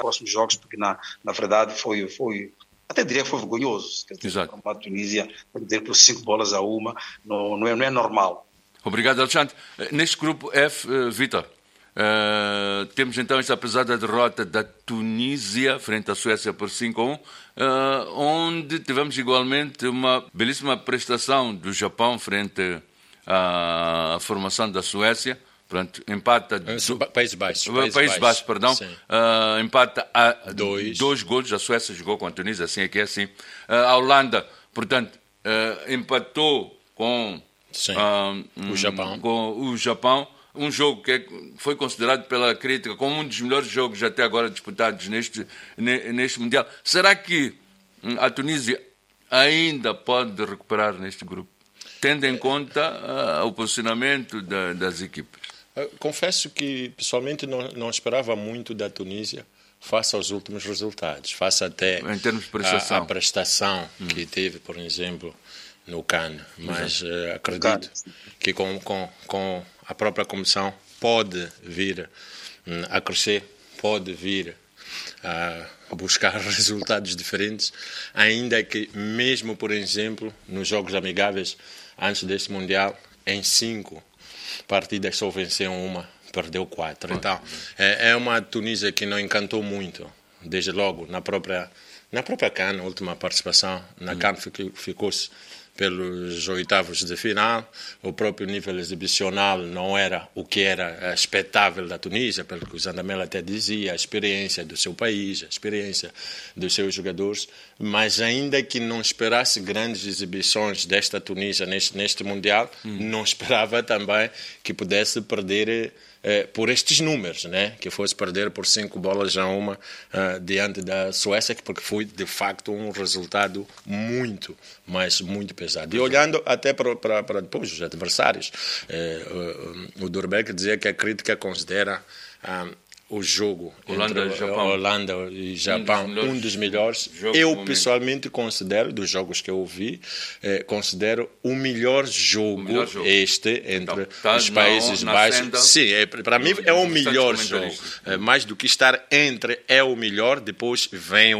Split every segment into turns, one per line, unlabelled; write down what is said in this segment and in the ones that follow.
próximos jogos, porque na verdade foi até diria que foi vergonhoso.
Exato.
A Tunísia perder por 5-1 não é normal.
Obrigado, Alexandre. Neste grupo F, Vítor, temos então esta pesada derrota da Tunísia frente à Suécia por 5-1, onde tivemos igualmente uma belíssima prestação do Japão frente à formação da Suécia. Pronto, empata...
Países Baixos,
perdão. Empata a 2 golos. A Suécia jogou com a Tunísia, assim é que é assim. A Holanda, portanto, empatou com o Japão. Um jogo que foi considerado pela crítica como um dos melhores jogos até agora disputados neste Mundial. Será que a Tunísia ainda pode recuperar neste grupo, tendo em conta o posicionamento das equipes?
Confesso que, pessoalmente, não esperava muito da Tunísia face aos últimos resultados, face até
em termos de prestação.
A prestação que teve, por exemplo, no CAN. Mas acredito que com a própria comissão pode vir a crescer, pode vir a buscar resultados diferentes, ainda que mesmo, por exemplo, nos jogos amigáveis antes deste Mundial, em 5 partidas só venceu 1, perdeu 4. Então, é uma Tunísia que não encantou muito, desde logo, na própria CAN, a última participação. Na CAN ficou-se pelos oitavos de final. O próprio nível exibicional não era o que era expectável da Tunísia, pelo que o Zandamel até dizia, a experiência do seu país, a experiência dos seus jogadores, mas ainda que não esperasse grandes exibições desta Tunísia neste Mundial, não esperava também que pudesse perder por estes números, né? Que fosse perder por 5-1 diante da Suécia, porque foi de facto um resultado muito pesado. E olhando até para depois os adversários, o Durbeck dizia que a crítica considera o jogo entre Holanda e Japão um dos melhores. Eu pessoalmente considero, dos jogos que eu vi, considero o melhor jogo este entre os Países Baixos. Sim, para mim é o melhor jogo. Mais do que estar entre, é o melhor. Depois vem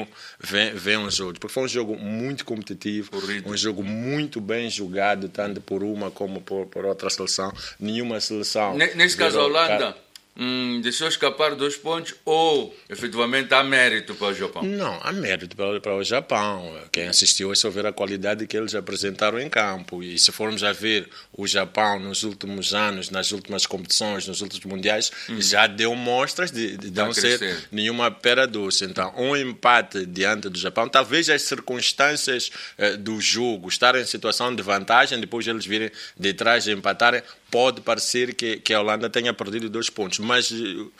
os outros, porque foi um jogo muito competitivo, um jogo muito bem jogado, tanto por uma como por outra seleção. Nenhuma seleção.
Nesse caso, a Holanda deixou escapar 2 pontos ou, efetivamente, há mérito para o Japão?
Não, há mérito para o Japão. Quem assistiu é só ver a qualidade que eles apresentaram em campo. E se formos a ver o Japão nos últimos anos, nas últimas competições, nos últimos mundiais, já deu mostras de não ser nenhuma pera doce. Então, um empate diante do Japão, talvez as circunstâncias do jogo, estar em situação de vantagem, depois eles virem de trás e empatarem, pode parecer que a Holanda tenha perdido 2 pontos, mas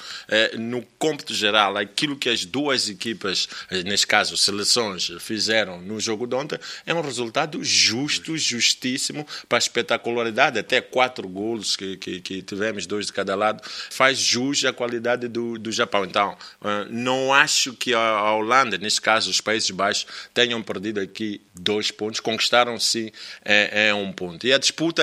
no cômputo geral, aquilo que as duas equipas, neste caso seleções, fizeram no jogo de ontem, é um resultado justíssimo para a espetacularidade. Até 4 golos que tivemos, 2 de cada lado, faz jus à qualidade do Japão. Então, não acho que a Holanda, neste caso os Países Baixos, tenham perdido aqui 2 pontos, conquistaram sim 1 ponto. E a disputa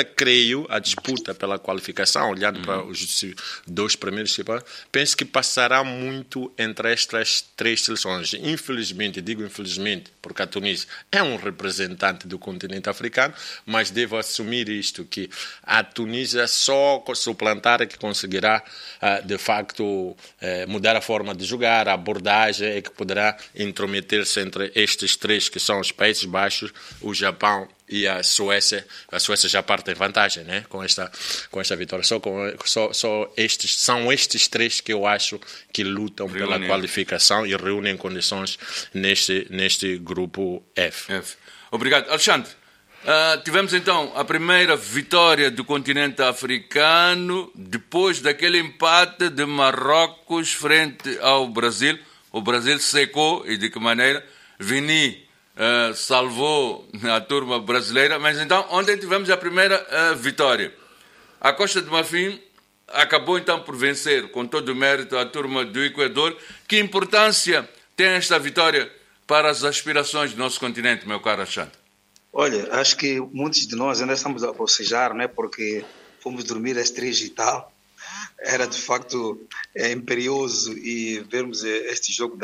pela qualificação, olhando para os 2 primeiros, penso que passará muito entre estas 3 seleções. Infelizmente, digo infelizmente, porque a Tunísia é um representante do continente africano, mas devo assumir isto, que a Tunísia só suplantar é que conseguirá, de facto, mudar a forma de jogar, a abordagem, é que poderá intrometer-se entre estes 3, que são os Países Baixos, o Japão e a Suécia. A Suécia já parte em vantagem, né? com esta vitória. Só estes 3 que eu acho que lutam pela qualificação e reúnem condições neste grupo F.
Obrigado. Alexandre, tivemos então a primeira vitória do continente africano depois daquele empate de Marrocos frente ao Brasil. O Brasil secou, e de que maneira? Vini salvou a turma brasileira, mas então ontem tivemos a primeira vitória. A Costa de Marfim acabou então por vencer com todo o mérito a turma do Equador. Que importância tem esta vitória para as aspirações do nosso continente, meu caro Alexandre?
Olha, acho que muitos de nós ainda estamos a bocejar, né? Porque fomos dormir às 3 e tal. Era de facto imperioso e vermos este jogo